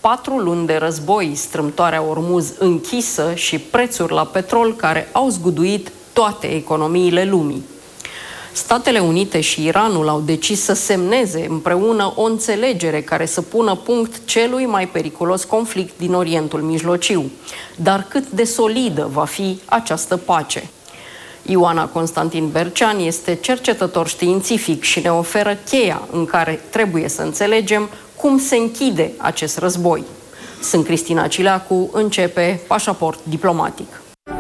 4 luni de război, strâmtoarea Ormuz închisă și prețuri la petrol care au zguduit toate economiile lumii. Statele Unite și Iranul au decis să semneze împreună o înțelegere care să pună punct celui mai periculos conflict din Orientul Mijlociu. Dar cât de solidă va fi această pace? Ioana Constantin Bercean este cercetător științific și ne oferă cheia în care trebuie să înțelegem cum se închide acest război. Sunt Cristina Cileacu, începe Pașaport Diplomatic.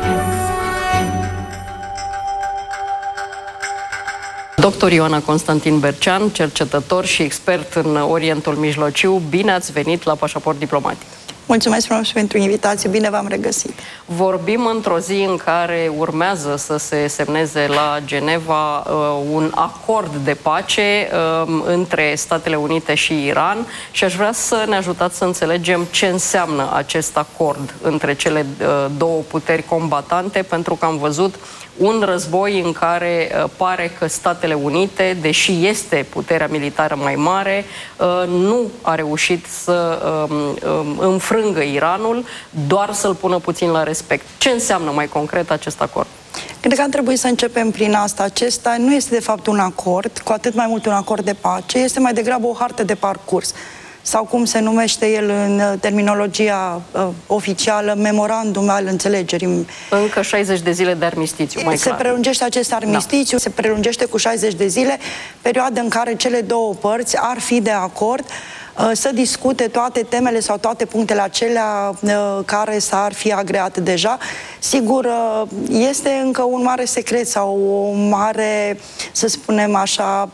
Dr. Ioana Constantin Bercean, cercetător și expert în Orientul Mijlociu, bine ați venit la Pașaport Diplomatic. Mulțumesc frumos pentru invitație, bine v-am regăsit. Vorbim într-o zi în care urmează să se semneze la Geneva un acord de pace între Statele Unite și Iran și aș vrea să ne ajutați să înțelegem ce înseamnă acest acord între cele două puteri combatante, pentru că am văzut un război în care pare că Statele Unite, deși este puterea militară mai mare, nu a reușit să înfrângă Iranul, doar să-l pună puțin la respect. Ce înseamnă mai concret acest acord? Cred că ar trebui să începem prin asta. Acesta nu este de fapt un acord, cu atât mai mult un acord de pace, este mai degrabă o hartă de parcurs, sau cum se numește el în terminologia oficială, memorandum al înțelegerii. Încă 60 de zile de armistițiu, mai clar. Se prelungește acest armistițiu, se prelungește cu 60 de zile, perioadă în care cele două părți ar fi de acord să discute toate temele sau toate punctele acelea care s-ar fi agreat deja. Sigur, este încă un mare secret sau o mare, să spunem așa,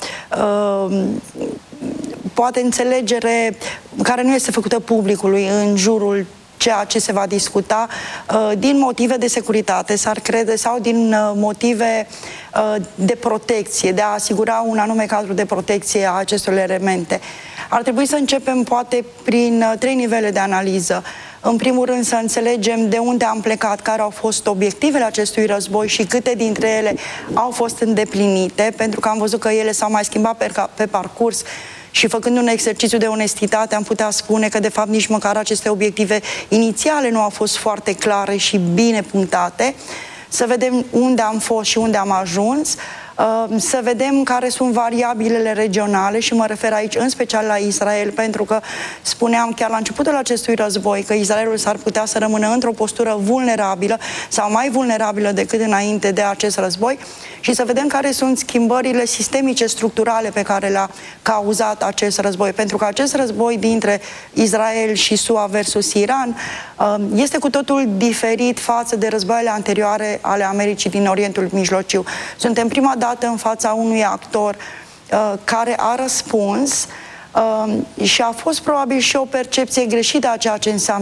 poate înțelegere care nu este făcută publicului în jurul ceea ce se va discuta din motive de securitate, s-ar crede, sau din motive de protecție, de a asigura un anume cadru de protecție a acestor elemente. Ar trebui să începem poate prin 3 nivele de analiză. În primul rând să înțelegem de unde am plecat, care au fost obiectivele acestui război și câte dintre ele au fost îndeplinite, pentru că am văzut că ele s-au mai schimbat pe parcurs. Și făcând un exercițiu de onestitate, am putea spune că, de fapt, nici măcar aceste obiective inițiale nu au fost foarte clare și bine punctate. Să vedem unde am fost și unde am ajuns, să vedem care sunt variabilele regionale și mă refer aici în special la Israel, pentru că spuneam chiar la începutul acestui război că Israelul s-ar putea să rămână într-o postură vulnerabilă sau mai vulnerabilă decât înainte de acest război și să vedem care sunt schimbările sistemice, structurale pe care le-a cauzat acest război, pentru că acest război dintre Israel și SUA versus Iran este cu totul diferit față de războaiele anterioare ale Americii din Orientul Mijlociu. Suntem prima dată în fața unui actor care a răspuns și a fost probabil și o percepție greșită a ceea ce înseamnă